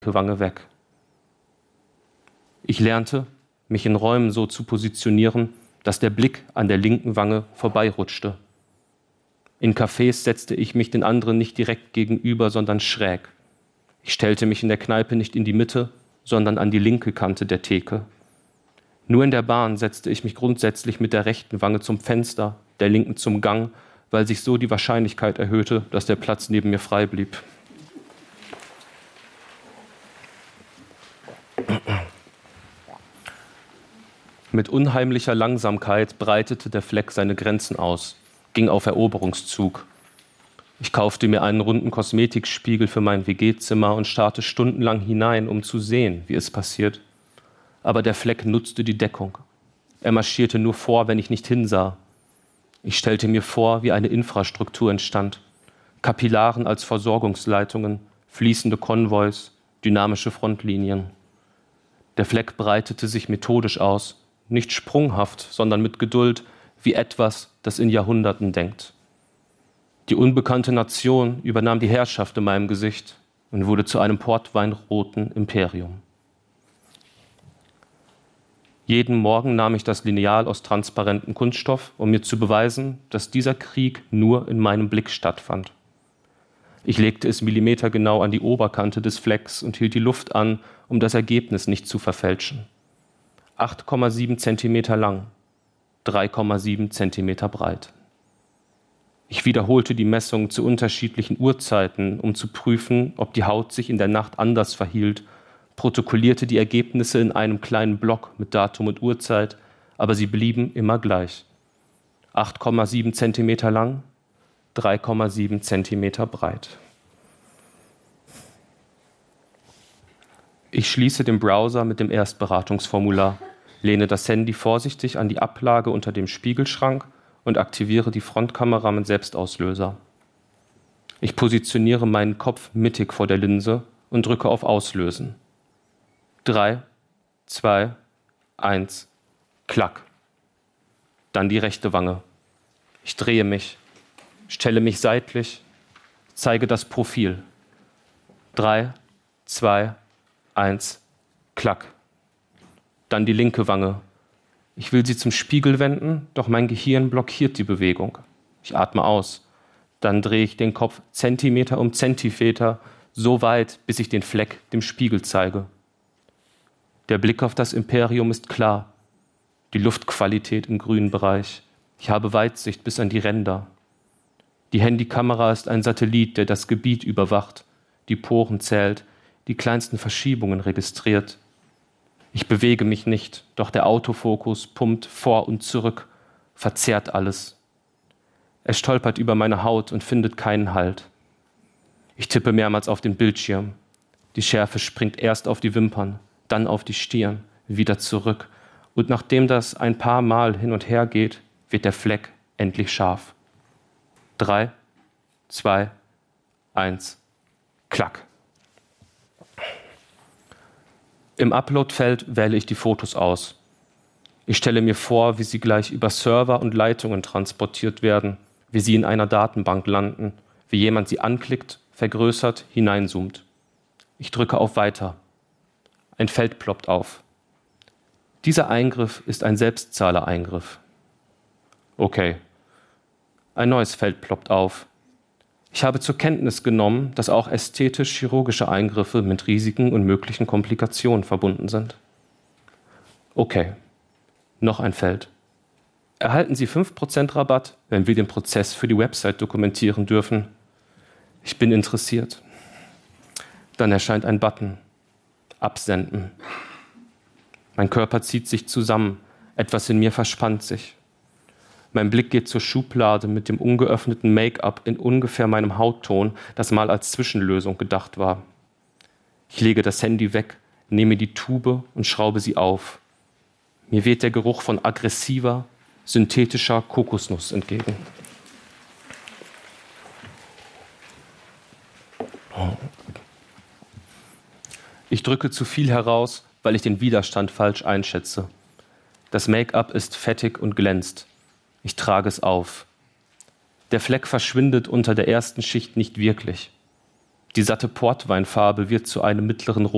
Wange weg. Ich lernte, mich in Räumen so zu positionieren, dass der Blick an der linken Wange vorbeirutschte. In Cafés setzte ich mich den anderen nicht direkt gegenüber, sondern schräg. Ich stellte mich in der Kneipe nicht in die Mitte, sondern an die linke Kante der Theke. Nur in der Bahn setzte ich mich grundsätzlich mit der rechten Wange zum Fenster, der linken zum Gang, weil sich so die Wahrscheinlichkeit erhöhte, dass der Platz neben mir frei blieb. Mit unheimlicher Langsamkeit breitete der Fleck seine Grenzen aus, ging auf Eroberungszug. Ich kaufte mir einen runden Kosmetikspiegel für mein WG-Zimmer und starrte stundenlang hinein, um zu sehen, wie es passiert. Aber der Fleck nutzte die Deckung. Er marschierte nur vor, wenn ich nicht hinsah. Ich stellte mir vor, wie eine Infrastruktur entstand. Kapillaren als Versorgungsleitungen, fließende Konvois, dynamische Frontlinien. Der Fleck breitete sich methodisch aus, nicht sprunghaft, sondern mit Geduld, wie etwas, das in Jahrhunderten denkt. Die unbekannte Nation übernahm die Herrschaft in meinem Gesicht und wurde zu einem portweinroten Imperium. Jeden Morgen nahm ich das Lineal aus transparentem Kunststoff, um mir zu beweisen, dass dieser Krieg nur in meinem Blick stattfand. Ich legte es millimetergenau an die Oberkante des Flecks und hielt die Luft an, um das Ergebnis nicht zu verfälschen. 8,7 Zentimeter lang, 3,7 Zentimeter breit. Ich wiederholte die Messung zu unterschiedlichen Uhrzeiten, um zu prüfen, ob die Haut sich in der Nacht anders verhielt, protokollierte die Ergebnisse in einem kleinen Block mit Datum und Uhrzeit, aber sie blieben immer gleich. 8,7 Zentimeter lang, 3,7 Zentimeter breit. Ich schließe den Browser mit dem Erstberatungsformular, lehne das Handy vorsichtig an die Ablage unter dem Spiegelschrank und aktiviere die Frontkamera mit Selbstauslöser. Ich positioniere meinen Kopf mittig vor der Linse und drücke auf Auslösen. 3, 2, 1, klack. Dann die rechte Wange. Ich drehe mich, stelle mich seitlich, zeige das Profil. 3, 2, 1, klack. Dann die linke Wange. Ich will sie zum Spiegel wenden, doch mein Gehirn blockiert die Bewegung. Ich atme aus. Dann drehe ich den Kopf Zentimeter um Zentimeter, so weit, bis ich den Fleck dem Spiegel zeige. Der Blick auf das Imperium ist klar. Die Luftqualität im grünen Bereich. Ich habe Weitsicht bis an die Ränder. Die Handykamera ist ein Satellit, der das Gebiet überwacht, die Poren zählt, die kleinsten Verschiebungen registriert. Ich bewege mich nicht, doch der Autofokus pumpt vor und zurück, verzerrt alles. Er stolpert über meine Haut und findet keinen Halt. Ich tippe mehrmals auf den Bildschirm. Die Schärfe springt erst auf die Wimpern, dann auf die Stirn, wieder zurück. Und nachdem das ein paar Mal hin und her geht, wird der Fleck endlich scharf. 3, 2, 1, klack. Im Upload-Feld wähle ich die Fotos aus. Ich stelle mir vor, wie sie gleich über Server und Leitungen transportiert werden, wie sie in einer Datenbank landen, wie jemand sie anklickt, vergrößert, hineinzoomt. Ich drücke auf Weiter. Ein Feld ploppt auf. Dieser Eingriff ist ein Selbstzahlereingriff. Okay. Ein neues Feld ploppt auf. Ich habe zur Kenntnis genommen, dass auch ästhetisch-chirurgische Eingriffe mit Risiken und möglichen Komplikationen verbunden sind. Okay. Noch ein Feld. Erhalten Sie 5% Rabatt, wenn wir den Prozess für die Website dokumentieren dürfen. Ich bin interessiert. Dann erscheint ein Button. Absenden. Mein Körper zieht sich zusammen. Etwas in mir verspannt sich. Mein Blick geht zur Schublade mit dem ungeöffneten Make-up in ungefähr meinem Hautton, das mal als Zwischenlösung gedacht war. Ich lege das Handy weg, nehme die Tube und schraube sie auf. Mir weht der Geruch von aggressiver, synthetischer Kokosnuss entgegen. Ich drücke zu viel heraus, weil ich den Widerstand falsch einschätze. Das Make-up ist fettig und glänzt. Ich trage es auf. Der Fleck verschwindet unter der ersten Schicht nicht wirklich. Die satte Portweinfarbe wird zu einem mittleren Rot.